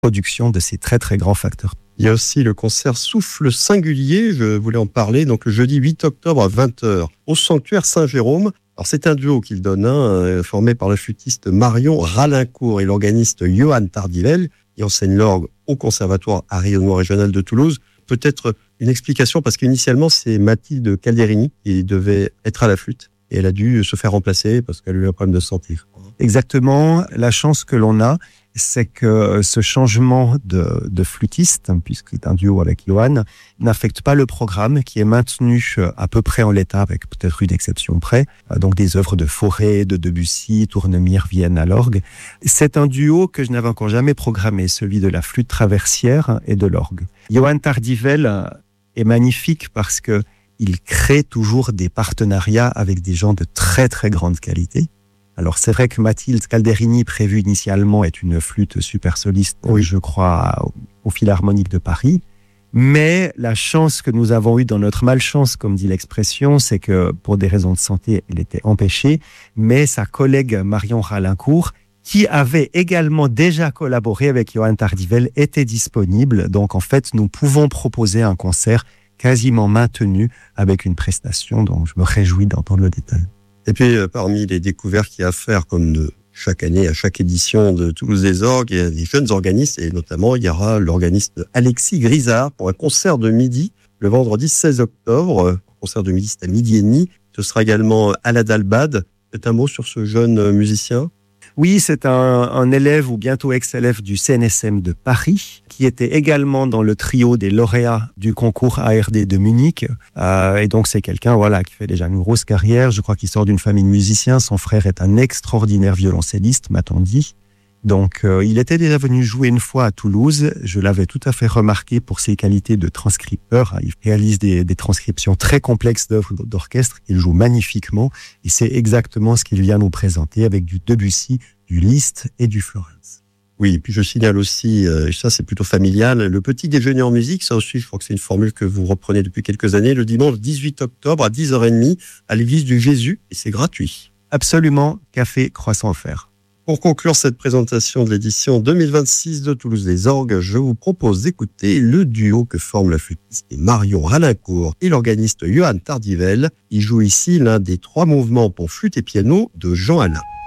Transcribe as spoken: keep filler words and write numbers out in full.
production de ces très très grands facteurs. Il y a aussi le concert Souffle Singulier, je voulais en parler, donc le jeudi huit octobre à vingt heures au Sanctuaire Saint-Jérôme. Alors c'est un duo qu'il donne, hein, formé par le flûtiste Marion Ralincourt et l'organiste Johan Tardivelle, qui enseigne l'orgue au Conservatoire à rayonnement régional de Toulouse. Peut-être une explication, parce qu'initialement c'est Mathilde Calderini qui devait être à la flûte, et elle a dû se faire remplacer parce qu'elle a eu un problème de santé. Exactement, la chance que l'on a, c'est que ce changement de, de flûtiste, puisqu'il est un duo avec Johan, n'affecte pas le programme qui est maintenu à peu près en l'état, avec peut-être une exception près. Donc des œuvres de Fauré, de Debussy, Tournemire viennent à l'orgue. C'est un duo que je n'avais encore jamais programmé, celui de la flûte traversière et de l'orgue. Johan Tardivelle est magnifique parce que il crée toujours des partenariats avec des gens de très très grande qualité. Alors c'est vrai que Mathilde Calderini, prévue initialement, est une flûte super soliste, oui. je crois, au, au Philharmonique de Paris. Mais la chance que nous avons eue dans notre malchance, comme dit l'expression, c'est que pour des raisons de santé, elle était empêchée. Mais sa collègue Marion Ralincourt, qui avait également déjà collaboré avec Johan Tardivelle, était disponible. Donc en fait, nous pouvons proposer un concert quasiment maintenu avec une prestation dont je me réjouis d'entendre le détail. Et puis, euh, parmi les découvertes qu'il y a à faire, comme de chaque année, à chaque édition de Toulouse des Orgues, il y a des jeunes organistes, et notamment, il y aura l'organiste Alexis Grisard pour un concert de midi, le vendredi seize octobre. Euh, concert de midi, c'est à midi et demi. Ce sera également Alad Albad. C'est un mot sur ce jeune musicien? Oui, c'est un, un élève ou bientôt ex-élève du C N S M de Paris, qui était également dans le trio des lauréats du concours A R D de Munich. Euh, et donc, c'est quelqu'un voilà, qui fait déjà une grosse carrière. Je crois qu'il sort d'une famille de musiciens. Son frère est un extraordinaire violoncelliste, m'a-t-on dit. Donc, euh, il était déjà venu jouer une fois à Toulouse. Je l'avais tout à fait remarqué pour ses qualités de transcripteur. Il réalise des, des transcriptions très complexes d'œuvres d'orchestre. Il joue magnifiquement. Et c'est exactement ce qu'il vient nous présenter avec du Debussy, du Liszt et du Florence. Oui, et puis je signale aussi, euh, et ça c'est plutôt familial, le petit déjeuner en musique. Ça aussi, je crois que c'est une formule que vous reprenez depuis quelques années. Le dimanche dix-huit octobre à dix heures trente à l'église du Jésus. Et c'est gratuit. Absolument. Café, croissant offert. Pour conclure cette présentation de l'édition deux mille vingt-six de Toulouse des Orgues, je vous propose d'écouter le duo que forment la flûtiste Marion Ralincourt et l'organiste Johan Tardivelle. Il joue ici l'un des trois mouvements pour flûte et piano de Jean Alain.